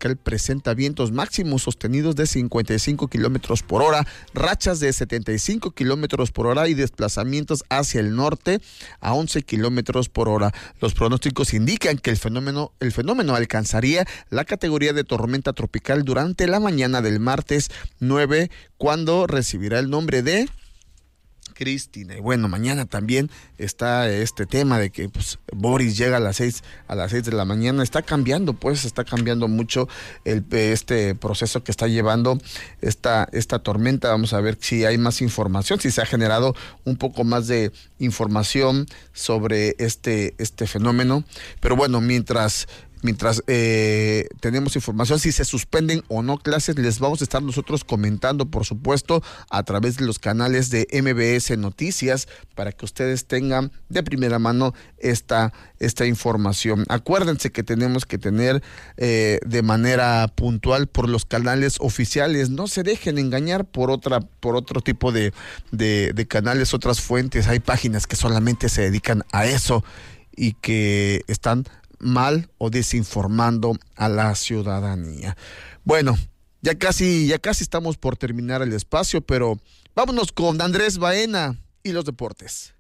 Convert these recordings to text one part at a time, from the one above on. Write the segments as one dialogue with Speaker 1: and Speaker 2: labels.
Speaker 1: tropical presenta vientos máximos sostenidos de 55 kilómetros por hora, rachas de 75 kilómetros por hora y desplazamientos hacia el norte a 11 kilómetros por hora. Los pronósticos indican que el fenómeno alcanzaría la categoría de tormenta tropical durante la mañana del martes 9, cuando recibirá el nombre de Cristina. Y bueno, mañana también está este tema de que pues Boris llega a las 6 de la mañana. Está cambiando mucho este proceso que está llevando esta tormenta. Vamos a ver si hay más información, si se ha generado un poco más de información sobre este fenómeno. Pero bueno, mientras tenemos información, si se suspenden o no clases, les vamos a estar nosotros comentando, por supuesto, a través de los canales de MBS Noticias, para que ustedes tengan de primera mano esta información. Acuérdense que tenemos que tener de manera puntual por los canales oficiales. No se dejen engañar por otro tipo de canales, otras fuentes. Hay páginas que solamente se dedican a eso y que están mal o desinformando a la ciudadanía. Bueno, ya casi estamos por terminar el espacio, pero vámonos con Andrés Baena y los deportes.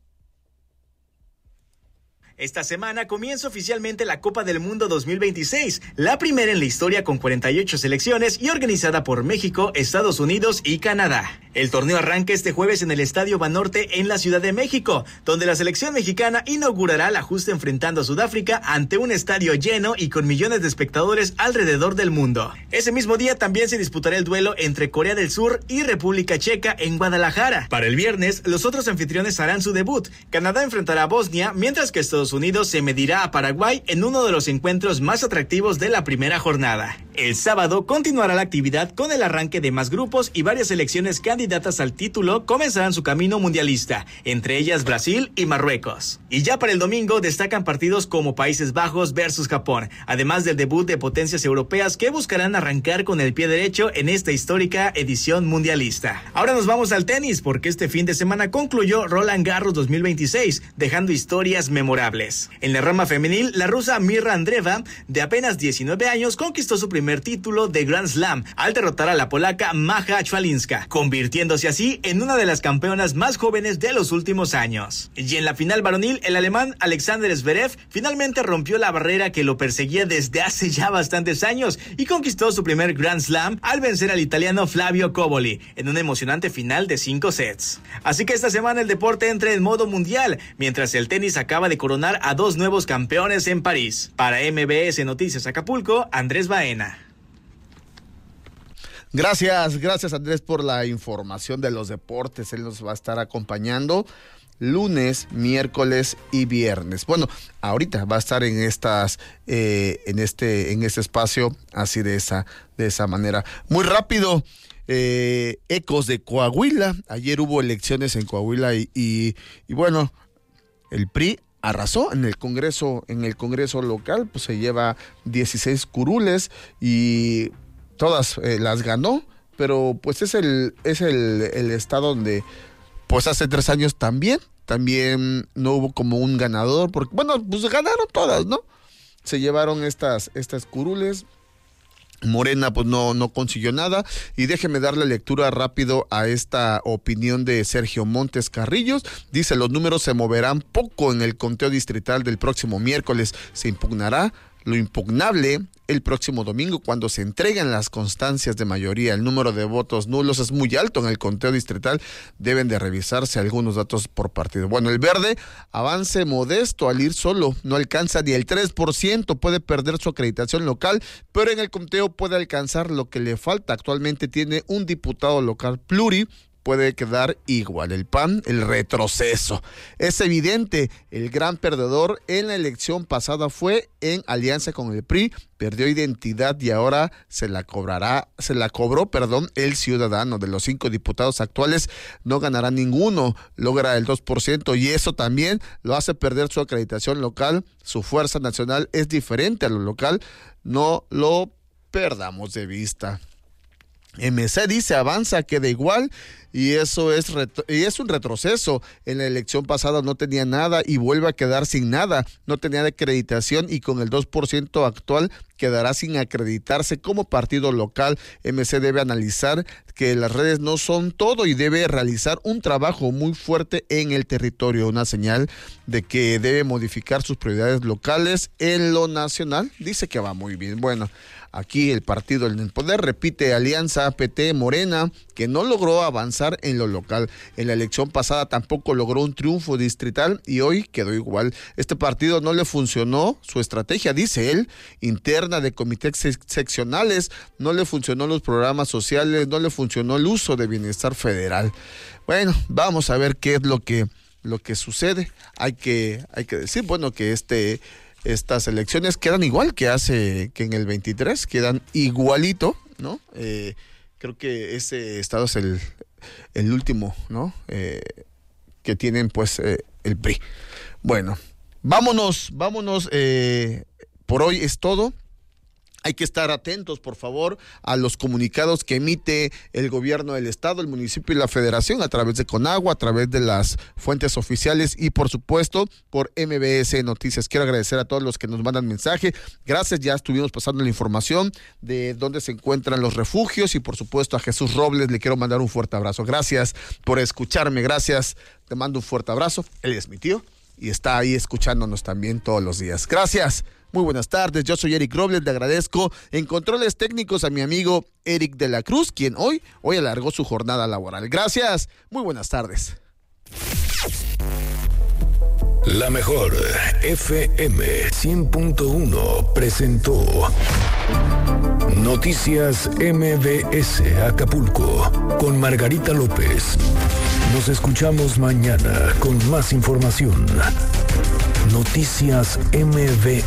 Speaker 2: Esta semana comienza oficialmente la Copa del Mundo 2026, la primera en la historia con 48 selecciones y organizada por México, Estados Unidos y Canadá. El torneo arranca este jueves en el Estadio Banorte en la Ciudad de México, donde la selección mexicana inaugurará la justa enfrentando a Sudáfrica ante un estadio lleno y con millones de espectadores alrededor del mundo. Ese mismo día también se disputará el duelo entre Corea del Sur y República Checa en Guadalajara. Para el viernes, los otros anfitriones harán su debut. Canadá enfrentará a Bosnia, mientras que Estados Unidos se medirá a Paraguay en uno de los encuentros más atractivos de la primera jornada. El sábado continuará la actividad con el arranque de más grupos y varias selecciones candidatas al título comenzarán su camino mundialista, entre ellas Brasil y Marruecos. Y ya para el domingo destacan partidos como Países Bajos versus Japón, además del debut de potencias europeas que buscarán arrancar con el pie derecho en esta histórica edición mundialista. Ahora nos vamos al tenis, porque este fin de semana concluyó Roland Garros 2026, dejando historias memorables. En la rama femenil, la rusa Mirra Andreeva, de apenas 19 años, conquistó su primer título de Grand Slam al derrotar a la polaca Maja Chwalinska, convirtiéndose así en una de las campeonas más jóvenes de los últimos años. Y en la final varonil, el alemán Alexander Zverev finalmente rompió la barrera que lo perseguía desde hace ya bastantes años y conquistó su primer Grand Slam al vencer al italiano Flavio Cobolli en una emocionante final de 5 sets. Así que esta semana el deporte entra en modo mundial, mientras el tenis acaba de coronar a 2 nuevos campeones en París. Para MBS Noticias Acapulco, Andrés Baena.
Speaker 1: Gracias Andrés por la información de los deportes. Él nos va a estar acompañando lunes, miércoles y viernes. Bueno, ahorita va a estar en este espacio así de esa manera. Muy rápido. Ecos de Coahuila. Ayer hubo elecciones en Coahuila y bueno, el PRI arrasó en el Congreso local, pues se lleva 16 curules y todas las ganó, pero pues es el estado donde pues hace 3 años también no hubo como un ganador, porque bueno, pues ganaron todas, ¿no? Se llevaron estas curules. Morena pues no consiguió nada. Y déjeme darle lectura rápido a esta opinión de Sergio Montes Carrillos. Dice: los números se moverán poco en el conteo distrital del próximo miércoles. Se impugnará lo impugnable el próximo domingo cuando se entreguen las constancias de mayoría. El número de votos nulos es muy alto en el conteo distrital. Deben de revisarse algunos datos por partido. Bueno, el Verde, avance modesto al ir solo. No alcanza ni el 3%. Puede perder su acreditación local, pero en el conteo puede alcanzar lo que le falta. Actualmente tiene un diputado local pluri. Puede quedar igual. El PAN, el retroceso. Es evidente, el gran perdedor en la elección pasada fue en alianza con el PRI, perdió identidad y ahora se la cobró, el ciudadano. De los 5 diputados actuales, no ganará ninguno, logra el 2% y eso también lo hace perder su acreditación local. Su fuerza nacional es diferente a lo local, no lo perdamos de vista. MC dice: avanza, queda igual, y eso es un retroceso. En la elección pasada no tenía nada y vuelve a quedar sin nada. No tenía acreditación y con el 2% actual quedará sin acreditarse como partido local. MC debe analizar que las redes no son todo y debe realizar un trabajo muy fuerte en el territorio, una señal de que debe modificar sus prioridades locales en lo nacional. Dice que va muy bien. Bueno, aquí el partido en el poder repite alianza PT Morena, que no logró avanzar en lo local. En la elección pasada tampoco logró un triunfo distrital y hoy quedó igual. Este partido no le funcionó su estrategia, dice él, interna de comités seccionales, no le funcionó los programas sociales, no le funcionó el uso de bienestar federal. Bueno, vamos a ver qué es lo que sucede. Hay que decir, bueno, que estas elecciones quedan igual que en el 23, quedan igualito, ¿no? Creo que ese estado es el último, ¿no? Que tienen pues el PRI. Bueno, vámonos, por hoy es todo. Hay que estar atentos, por favor, a los comunicados que emite el gobierno del estado, el municipio y la federación a través de Conagua, a través de las fuentes oficiales y, por supuesto, por MBS Noticias. Quiero agradecer a todos los que nos mandan mensaje. Gracias, ya estuvimos pasando la información de dónde se encuentran los refugios y, por supuesto, a Jesús Robles le quiero mandar un fuerte abrazo. Gracias por escucharme, gracias. Te mando un fuerte abrazo. Él es mi tío y está ahí escuchándonos también todos los días. Gracias. Muy buenas tardes, yo soy Eric Robles, le agradezco en controles técnicos a mi amigo Eric de la Cruz, quien hoy alargó su jornada laboral. Gracias, muy buenas tardes.
Speaker 3: La mejor FM 100.1 presentó Noticias MBS Acapulco con Margarita López. Nos escuchamos mañana con más información. Noticias MBS.